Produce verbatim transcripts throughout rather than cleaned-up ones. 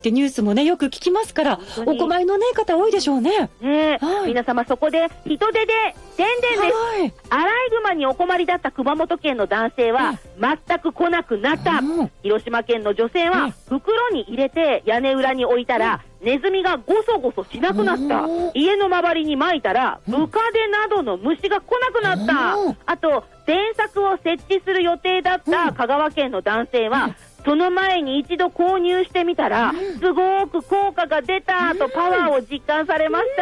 ってニュースもねよく聞きますから、お困りのね方多いでしょうね。 ね、 はい、 皆様そこで人手で宣伝です、はい、アライグマにお困りだった熊本県の男性は全く来なくなった、うん、広島県の女性は袋に入れて屋根裏に置いたら、うん、ネズミがゴソゴソしなくなった、うん、家の周りに撒いたらムカデなどの虫が来なくなった、うん、あと電柵を設置する予定だった香川県の男性は、うん、その前に一度購入してみたら、うん、すごく効果が出たとパワーを実感されました、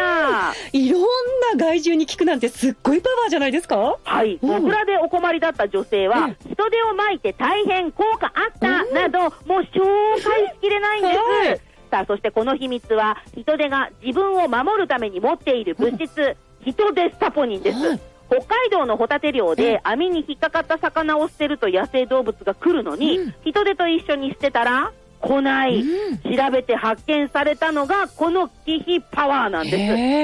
うん、いろんな害獣に効くなんてすっごいパワーじゃないですか。 はい、モグラでお困りだった女性は、うん、人手をまいて大変効果あった、うん、などもう紹介しきれないんです、はい、さあそしてこの秘密は人手が自分を守るために持っている物質、うん、人手スタポニンです、はい、北海道のホタテ漁で網に引っかかった魚を捨てると野生動物が来るのに、うん、人手と一緒に捨てたら来ない、うん、調べて発見されたのがこの忌避パワーなんです。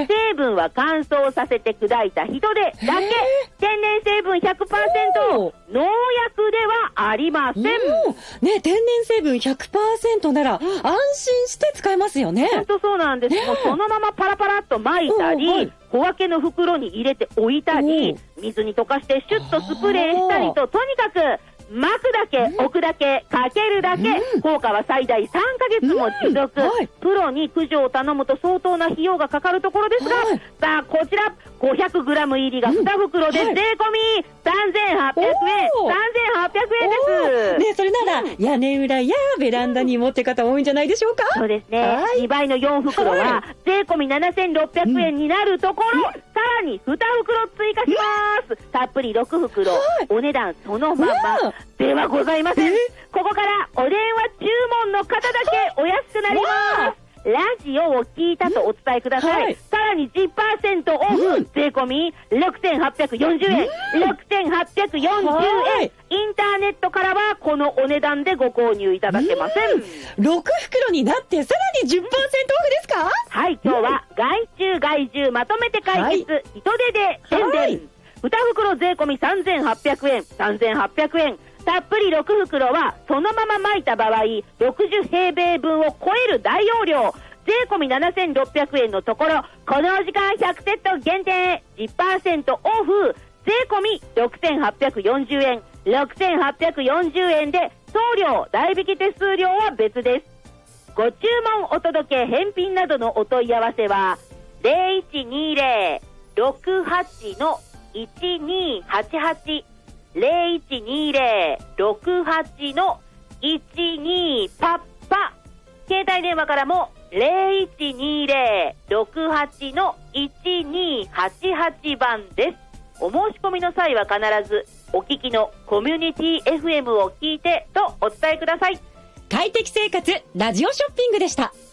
成分は乾燥させて砕いた人手だけ、天然成分 ひゃくパーセント、 農薬ではありません、ね、 天然成分 ひゃくパーセント なら安心して使えますよね。 本当そうなんです、もうそのままパラパラっと巻いたり、はい、小分けの袋に入れて置いたり、水に溶かしてシュッとスプレーしたりと、とにかく巻くだけ、うん、置くだけ、かけるだけ、うん、効果は最大さんかげつも持続、うんはい、プロに駆除を頼むと相当な費用がかかるところですが、はい、さあこちら ごひゃくグラム 入りがに袋で税込みさんぜんはっぴゃくえん、さんぜんはっぴゃくえんです、 ね、それなら、うん、屋根裏やベランダに持って方多いんじゃないでしょうか。 そうですね、はい、にばいのよん袋は税込みななせんろっぴゃくえんになるところ、うん、さらにに袋追加します、うん、たっぷりろく袋、はい、お値段そのままではございません。ここからお電話注文の方だけお安くなります。ラジオを聞いたとお伝えください、はい、さらに じゅっパーセント オフ、うん、税込みろくせんはっぴゃくよんじゅうえん、うん、ろくせんはっぴゃくよんじゅうえん、インターネットからはこのお値段でご購入いただけません、 うん、ろく袋になってさらに じゅっパーセント オフですか。 はい、今日は害虫害獣まとめて解決、はい、人手で宣伝、はい、に袋税込みさんぜんはっぴゃくえん、さんぜんはっぴゃくえん、たっぷりろく袋はそのまま巻いた場合ろくじゅうへいべいぶんを超える大容量、税込みななせんろっぴゃくえんのところ、このお時間ひゃくセット限定 じゅっパーセント オフ、税込みろくせんはっぴゃくよんじゅうえん、ろくせんはっぴゃくよんじゅうえんで送料代引き手数料は別です。ご注文お届け返品などのお問い合わせは ゼロいちにゼロ ろくはち のいちにはちはち ゼロいちにゼロ ろくはち のいちにパッパ、携帯電話からもゼロいちにゼロ ろくはち のいちにはちはちばんです。お申し込みの際は必ずお聞きのコミュニティ エフエム を聞いてとお伝えください。 快適生活ラジオショッピングでした。